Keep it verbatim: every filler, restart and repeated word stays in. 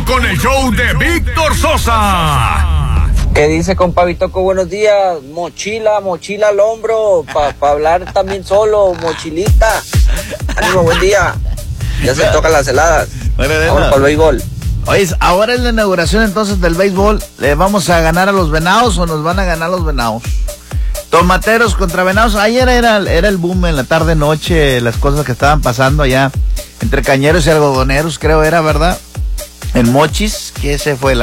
con el show de Víctor Sosa. ¿Qué dice, compa Vitoco? Buenos días. Mochila, mochila al hombro, para pa hablar también solo, mochilita. Ánimo, buen día. Ya se tocan las heladas. Bueno, vamos para el béisbol. Oye, ahora es la inauguración entonces del béisbol. ¿Le vamos a ganar a los Venados o nos van a ganar los Venados? Tomateros contra Venados. Ayer era, era el boom en la tarde-noche, las cosas que estaban pasando allá entre Cañeros y Algodoneros, creo era, ¿verdad? En Mochis, que ese fue la